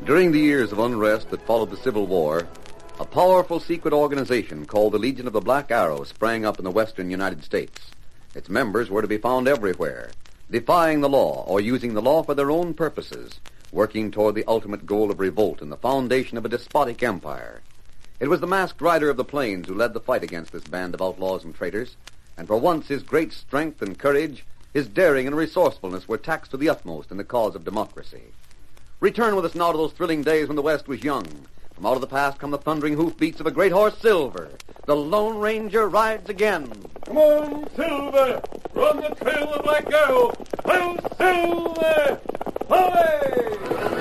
During the years of unrest that followed the Civil War, a powerful secret organization called the Legion of the Black Arrow sprang up in the western United States. Its members were to be found everywhere, defying the law or using the law for their own purposes, working toward the ultimate goal of revolt and the foundation of a despotic empire. It was the masked rider of the plains who led the fight against this band of outlaws and traitors, and for once his great strength and courage, his daring and resourcefulness were taxed to the utmost in the cause of democracy. Return with us now to those thrilling days when the West was young. From out of the past come the thundering hoofbeats of a great horse, Silver. The Lone Ranger rides again. Come on, Silver! Run the trail of the Black Arrow! Well, Silver! Away!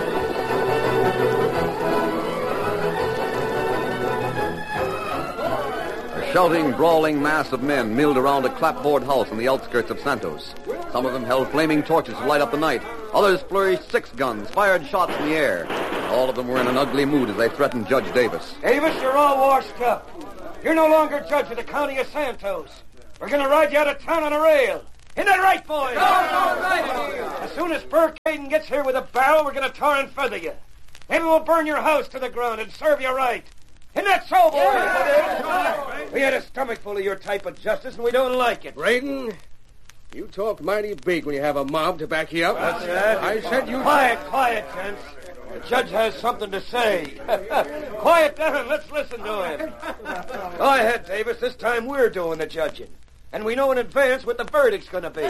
A shouting, brawling mass of men milled around a clapboard house on the outskirts of Santos. Some of them held flaming torches to light up the night. Others flourished 6 guns, fired shots in the air. All of them were in an ugly mood as they threatened Judge Davis. Davis, you're all washed up. You're no longer judge of the county of Santos. We're going to ride you out of town on a rail. Isn't that right, boys? Right. As soon as Burr Caden gets here with a barrel, we're going to tar and feather you. Maybe we'll burn your house to the ground and serve you right. Isn't that so, boys? Yeah. We had a stomach full of your type of justice, and we don't like it. Braden, you talk mighty big when you have a mob to back you up. That's right. I said you... Quiet, gents. The judge has something to say. Quiet down. Let's listen to him. Go ahead, Davis. This time we're doing the judging. And we know in advance what the verdict's going to be.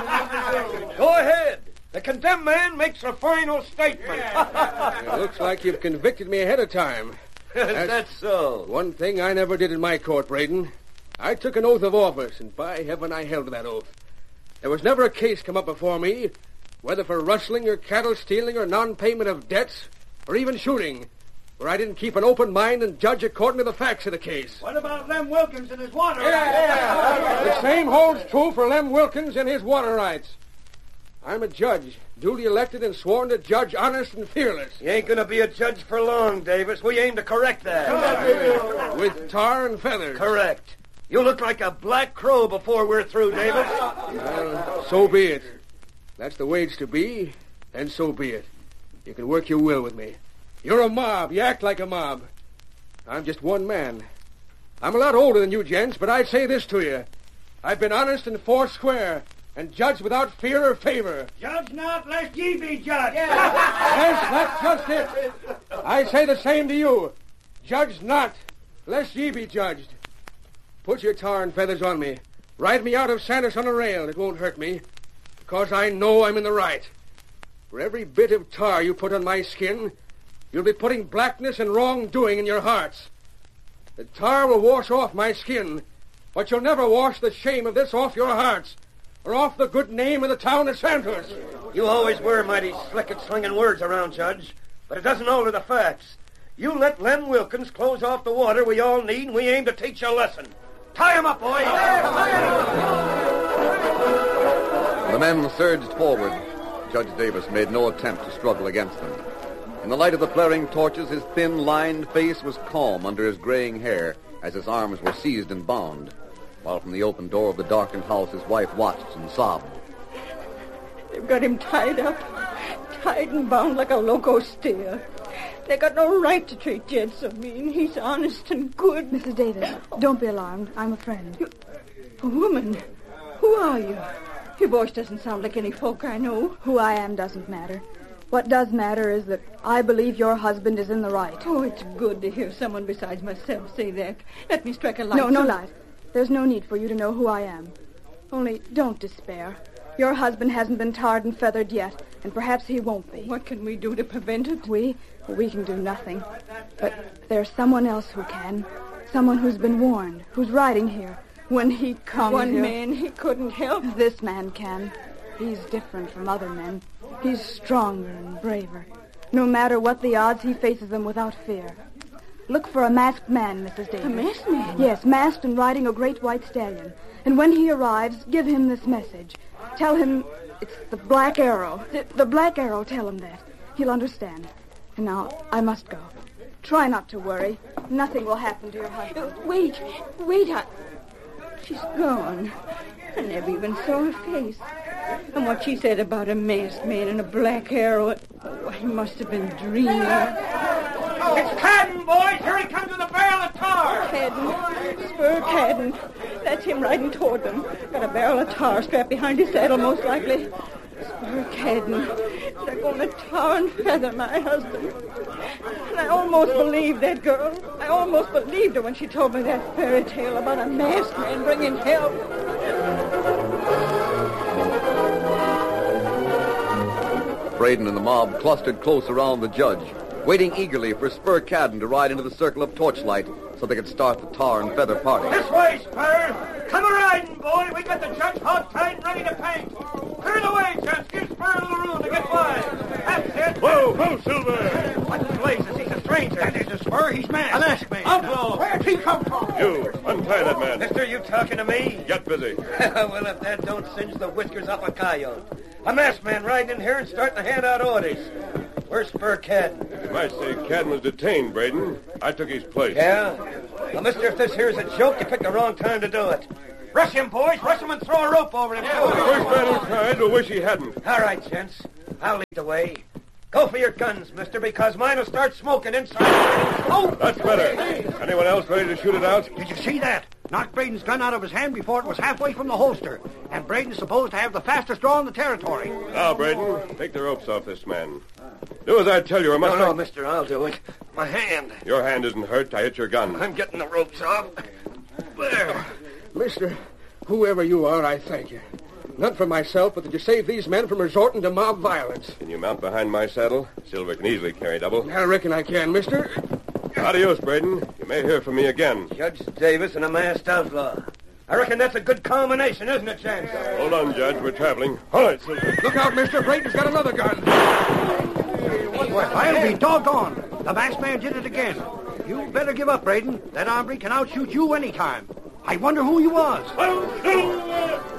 Go ahead. The condemned man makes a final statement. It looks like you've convicted me ahead of time. Is that so? One thing I never did in my court, Braden. I took an oath of office, and by heaven I held to that oath. There was never a case come up before me, whether for rustling or cattle stealing or non-payment of debts or even shooting, where I didn't keep an open mind and judge according to the facts of the case. What about Lem Wilkins and his water rights? The same holds true for Lem Wilkins and his water rights. I'm a judge, duly elected and sworn to judge honest and fearless. You ain't going to be a judge for long, Davis. We aim to correct that. With tar and feathers. Correct. You look like a black crow before we're through, Davis. Well, so be it. That's the way it's to be, and so be it. You can work your will with me. You're a mob. You act like a mob. I'm just one man. I'm a lot older than you gents, but I'd say this to you. I've been honest and foursquare, and judged without fear or favor. Judge not, lest ye be judged. Yes, that's just it. I say the same to you. Judge not, lest ye be judged. Put your tar and feathers on me. Ride me out of Santos on a rail. It won't hurt me, because I know I'm in the right. For every bit of tar you put on my skin, you'll be putting blackness and wrongdoing in your hearts. The tar will wash off my skin, but you'll never wash the shame of this off your hearts, or off the good name of the town of Santos. You always were mighty slick at slinging words around, Judge, but it doesn't alter the facts. You let Lem Wilkins close off the water we all need, and we aim to teach you a lesson. Tie him up, boys! The men surged forward. Judge Davis made no attempt to struggle against them. In the light of the flaring torches, his thin, lined face was calm under his graying hair as his arms were seized and bound, while from the open door of the darkened house his wife watched and sobbed. They've got him tied up, tied and bound like a loco steer. They got no right to treat Jed so mean. He's honest and good. Mrs. Davis, don't be alarmed. I'm a friend. A woman? Who are you? Your voice doesn't sound like any folk I know. Who I am doesn't matter. What does matter is that I believe your husband is in the right. Oh, it's good to hear someone besides myself say that. Let me strike a light. No light. There's no need for you to know who I am. Only don't despair. Your husband hasn't been tarred and feathered yet, and perhaps he won't be. What can we do to prevent it? We can do nothing. But there's someone else who can. Someone who's been warned, who's riding here. When he comes... One man he couldn't help. This man can. He's different from other men. He's stronger and braver. No matter what the odds, he faces them without fear. Look for a masked man, Mrs. Davis. A masked man? Yes, masked and riding a great white stallion. And when he arrives, give him this message. Tell him it's the Black Arrow. The Black Arrow, tell him that. He'll understand. And now, I must go. Try not to worry. Nothing will happen to your husband. Wait. She's gone. I never even saw her face. And what she said about a masked man and a black arrow, he must have been dreaming. It's Cadden, boys! Here he comes with a barrel of tar! Cadden, Spur Cadden. That's him riding toward them. Got a barrel of tar strapped behind his saddle, most likely. Spur Cadden. They're going to tar and feather my husband. And I almost believed that girl. I almost believed her when she told me that fairy tale about a masked man bringing help. Braden and the mob clustered close around the judge, waiting eagerly for Spur Cadden to ride into the circle of torchlight so they could start the tar and feather party. This way, Spur! Come a-riding, boy! We got the judge hog-tied and ready to paint! Clear the way, gents! Give Spur a little room to get by! That's it! Whoa, whoa, Silver! What blazes? He's a stranger! That is a Spur, he's masked! A masked man! Outlaw! Where'd he come from? You, untie that man. Mister, you talking to me? Get busy. Well, if that don't singe the whiskers off a coyote. A masked man riding in here and starting to hand out orders. Where's Spur Cadden? You might say Cadden was detained, Braden. I took his place. Yeah? Well, mister, if this here's a joke, you picked the wrong time to do it. Rush him, boys. Rush him and throw a rope over him. The first man who tried will wish he hadn't. All right, gents. I'll lead the way. Go for your guns, mister, because mine will start smoking inside. Oh! That's better. Anyone else ready to shoot it out? Did you see that? Knocked Braden's gun out of his hand before it was halfway from the holster. And Braden's supposed to have the fastest draw in the territory. Now, Braden, take the ropes off this man. Do as I tell you, or must No, mister, I'll do it. My hand. Your hand isn't hurt. I hit your gun. I'm getting the ropes off. There. Mister, whoever you are, I thank you. Not for myself, but that you saved these men from resorting to mob violence. Can you mount behind my saddle? Silver can easily carry double. I reckon I can, mister. Adios, Braden. You may hear from me again. Judge Davis and a masked outlaw. I reckon that's a good combination, isn't it, gents? Hold on, Judge. We're traveling. All right, Silver. Look out, mister. Braden's got another gun. Well, I'll be doggone. The masked man did it again. You better give up, Braden. That hombre can outshoot you anytime. I wonder who he was. Silver!